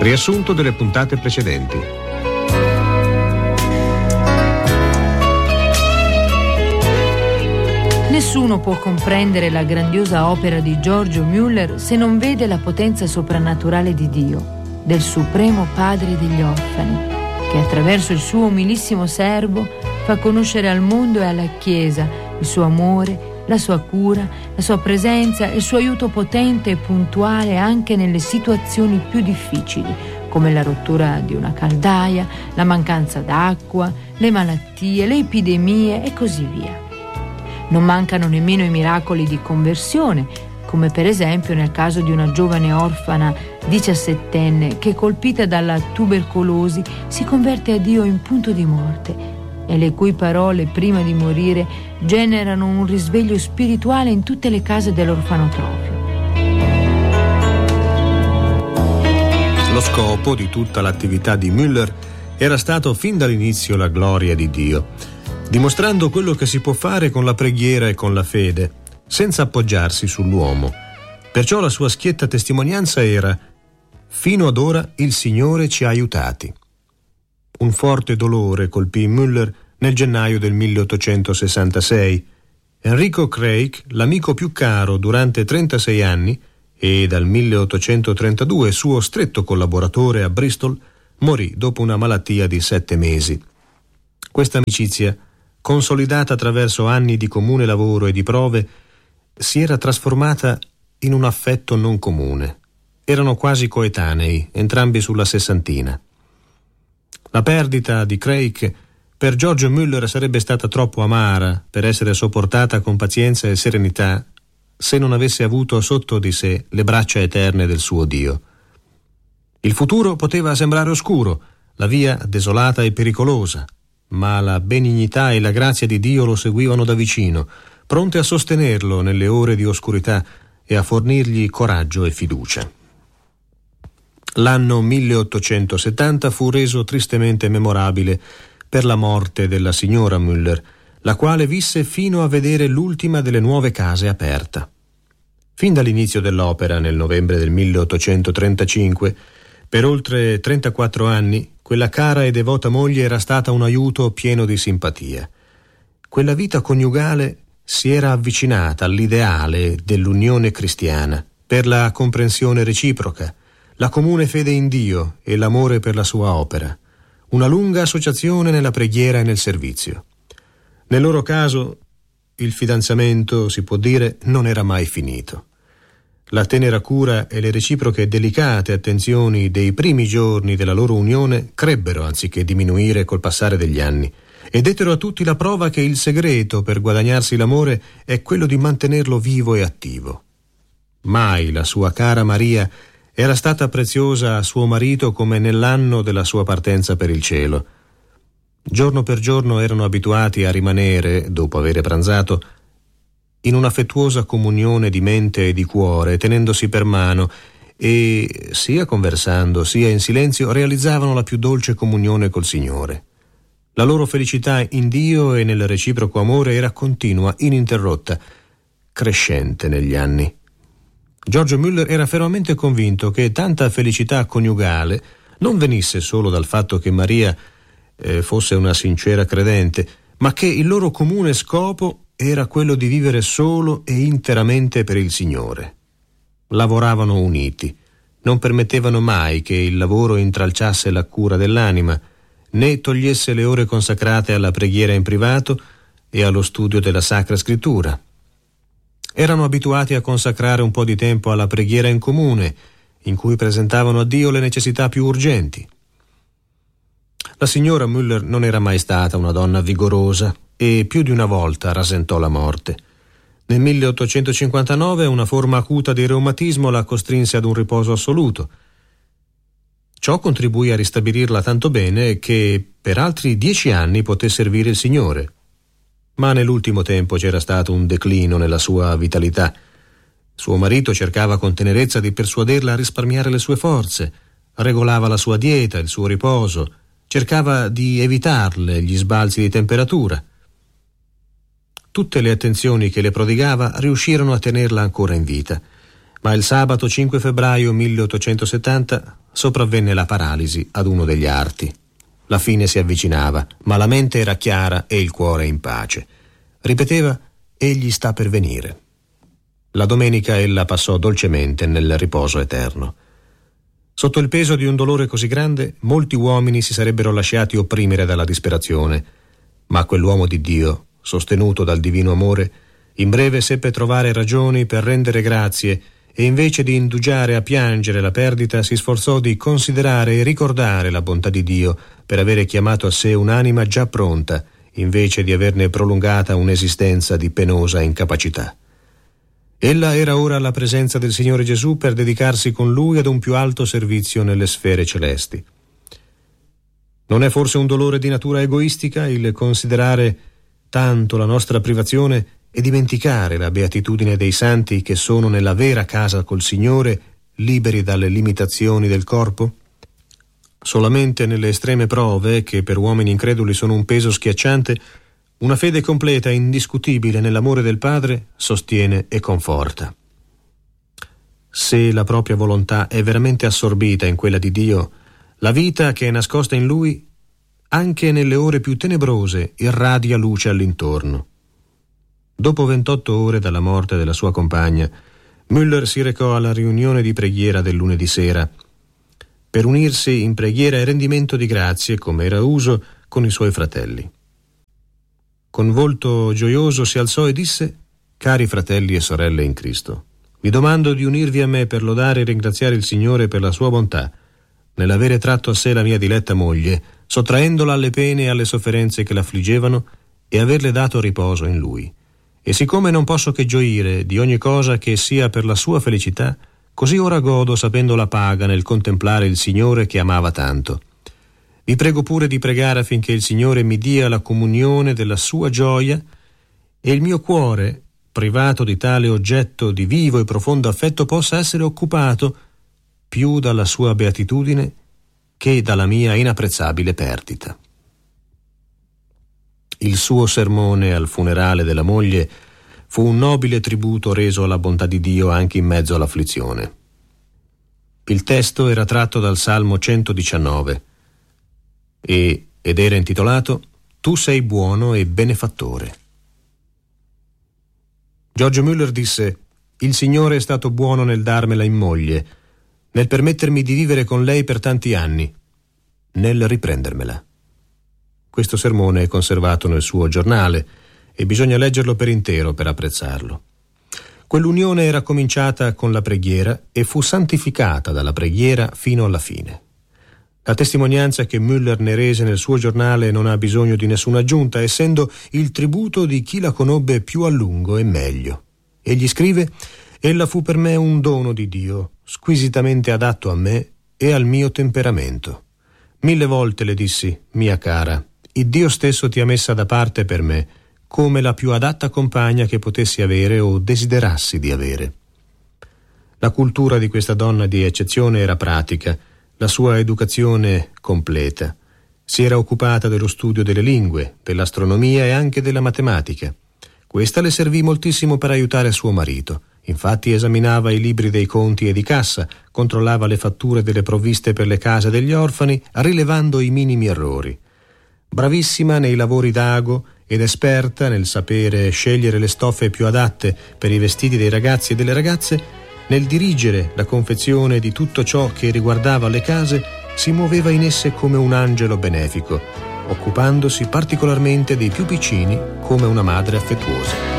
Riassunto delle puntate precedenti. Nessuno può comprendere la grandiosa opera di Giorgio Müller se non vede la potenza soprannaturale di Dio, del supremo Padre degli orfani, che attraverso il suo umilissimo servo fa conoscere al mondo e alla Chiesa il suo amore, la sua cura, la sua presenza e il suo aiuto potente e puntuale anche nelle situazioni più difficili, come la rottura di una caldaia, la mancanza d'acqua, le malattie, le epidemie e così via. Non mancano nemmeno i miracoli di conversione, come per esempio nel caso di una giovane orfana 17enne che, colpita dalla tubercolosi, si converte a Dio in punto di morte e le cui parole prima di morire generano un risveglio spirituale in tutte le case dell'orfanotrofio. Lo scopo di tutta l'attività di Müller era stato fin dall'inizio la gloria di Dio, dimostrando quello che si può fare con la preghiera e con la fede, senza appoggiarsi sull'uomo. Perciò la sua schietta testimonianza era: fino ad ora il Signore ci ha aiutati. Un forte dolore colpì Müller nel gennaio del 1866. Enrico Craig, l'amico più caro durante 36 anni e dal 1832 suo stretto collaboratore a Bristol, morì dopo una malattia di 7 mesi. Questa amicizia, consolidata attraverso anni di comune lavoro e di prove, si era trasformata in un affetto non comune. Erano quasi coetanei, entrambi sulla sessantina. La perdita di Craig per Giorgio Müller sarebbe stata troppo amara per essere sopportata con pazienza e serenità se non avesse avuto sotto di sé le braccia eterne del suo Dio. Il futuro poteva sembrare oscuro, la via desolata e pericolosa, ma la benignità e la grazia di Dio lo seguivano da vicino, pronte a sostenerlo nelle ore di oscurità e a fornirgli coraggio e fiducia. L'anno 1870 fu reso tristemente memorabile per la morte della signora Müller, la quale visse fino a vedere l'ultima delle nuove case aperta. Fin dall'inizio dell'opera, nel novembre del 1835, per oltre 34 anni, quella cara e devota moglie era stata un aiuto pieno di simpatia. Quella vita coniugale si era avvicinata all'ideale dell'unione cristiana per la comprensione reciproca, la comune fede in Dio e l'amore per la sua opera, una lunga associazione nella preghiera e nel servizio. Nel loro caso, il fidanzamento, si può dire, non era mai finito. La tenera cura e le reciproche delicate attenzioni dei primi giorni della loro unione crebbero anziché diminuire col passare degli anni e dettero a tutti la prova che il segreto per guadagnarsi l'amore è quello di mantenerlo vivo e attivo. Mai la sua cara Maria era stata preziosa a suo marito come nell'anno della sua partenza per il cielo. Giorno per giorno erano abituati a rimanere, dopo aver pranzato, in un'affettuosa comunione di mente e di cuore, tenendosi per mano e, sia conversando sia in silenzio, realizzavano la più dolce comunione col Signore. La loro felicità in Dio e nel reciproco amore era continua, ininterrotta, crescente negli anni. Giorgio Müller era fermamente convinto che tanta felicità coniugale non venisse solo dal fatto che Maria fosse una sincera credente, ma che il loro comune scopo era quello di vivere solo e interamente per il Signore. Lavoravano uniti, non permettevano mai che il lavoro intralciasse la cura dell'anima, né togliesse le ore consacrate alla preghiera in privato e allo studio della Sacra Scrittura. Erano abituati a consacrare un po' di tempo alla preghiera in comune, in cui presentavano a Dio le necessità più urgenti. La signora Müller non era mai stata una donna vigorosa e più di una volta rasentò la morte. Nel 1859 una forma acuta di reumatismo la costrinse ad un riposo assoluto. Ciò contribuì a ristabilirla tanto bene che per altri 10 anni poté servire il Signore. Ma nell'ultimo tempo c'era stato un declino nella sua vitalità. Suo marito cercava con tenerezza di persuaderla a risparmiare le sue forze, regolava la sua dieta, il suo riposo, cercava di evitarle gli sbalzi di temperatura. Tutte le attenzioni che le prodigava riuscirono a tenerla ancora in vita, ma il sabato 5 febbraio 1870 sopravvenne la paralisi ad uno degli arti. La fine si avvicinava, ma la mente era chiara e il cuore in pace. Ripeteva: egli sta per venire. La domenica ella passò dolcemente nel riposo eterno. Sotto il peso di un dolore così grande, molti uomini si sarebbero lasciati opprimere dalla disperazione, ma quell'uomo di Dio, sostenuto dal divino amore, in breve seppe trovare ragioni per rendere grazie e invece di indugiare a piangere la perdita si sforzò di considerare e ricordare la bontà di Dio per avere chiamato a sé un'anima già pronta invece di averne prolungata un'esistenza di penosa incapacità. Ella era ora alla presenza del Signore Gesù per dedicarsi con Lui ad un più alto servizio nelle sfere celesti. Non è forse un dolore di natura egoistica il considerare tanto la nostra privazione e dimenticare la beatitudine dei santi che sono nella vera casa col Signore, liberi dalle limitazioni del corpo? Solamente nelle estreme prove, che per uomini increduli sono un peso schiacciante, una fede completa e indiscutibile nell'amore del Padre sostiene e conforta. Se la propria volontà è veramente assorbita in quella di Dio, la vita che è nascosta in Lui, anche nelle ore più tenebrose, irradia luce all'intorno. Dopo 28 ore dalla morte della sua compagna, Müller si recò alla riunione di preghiera del lunedì sera, per unirsi in preghiera e rendimento di grazie, come era uso, con i suoi fratelli. Con volto gioioso si alzò e disse: «Cari fratelli e sorelle in Cristo, vi domando di unirvi a me per lodare e ringraziare il Signore per la sua bontà, nell'avere tratto a sé la mia diletta moglie, sottraendola alle pene e alle sofferenze che l'affliggevano, e averle dato riposo in Lui. E siccome non posso che gioire di ogni cosa che sia per la sua felicità, così ora godo sapendo la paga nel contemplare il Signore che amava tanto. Vi prego pure di pregare affinché il Signore mi dia la comunione della sua gioia e il mio cuore, privato di tale oggetto di vivo e profondo affetto, possa essere occupato più dalla sua beatitudine che dalla mia inapprezzabile perdita». Il suo sermone al funerale della moglie fu un nobile tributo reso alla bontà di Dio anche in mezzo all'afflizione. Il testo era tratto dal Salmo 119 ed era intitolato «Tu sei buono e benefattore». Giorgio Müller disse: «Il Signore è stato buono nel darmela in moglie, nel permettermi di vivere con lei per tanti anni, nel riprendermela». Questo sermone è conservato nel suo giornale e bisogna leggerlo per intero per apprezzarlo. Quell'unione era cominciata con la preghiera e fu santificata dalla preghiera fino alla fine. La testimonianza che Müller ne rese nel suo giornale non ha bisogno di nessuna aggiunta, essendo il tributo di chi la conobbe più a lungo e meglio. Egli scrive: «Ella fu per me un dono di Dio, squisitamente adatto a me e al mio temperamento. 1000 volte le dissi: mia cara, il Dio stesso ti ha messa da parte per me, come la più adatta compagna che potessi avere o desiderassi di avere». La cultura di questa donna di eccezione era pratica, la sua educazione completa. Si era occupata dello studio delle lingue, dell'astronomia e anche della matematica. Questa le servì moltissimo per aiutare suo marito. Infatti esaminava i libri dei conti e di cassa, controllava le fatture delle provviste per le case degli orfani, rilevando i minimi errori. Bravissima nei lavori d'ago ed esperta nel sapere scegliere le stoffe più adatte per i vestiti dei ragazzi e delle ragazze, nel dirigere la confezione di tutto ciò che riguardava le case, si muoveva in esse come un angelo benefico, occupandosi particolarmente dei più piccini come una madre affettuosa.